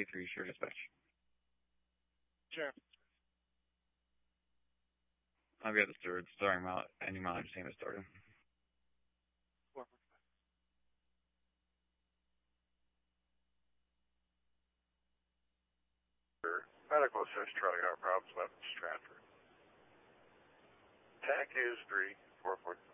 3 Sure Dispatch. Sure. I'll be at the third, starting out, any amount, just saying it started. Medical assist, Charlie Hart, problems left Stratford. TAC is 344.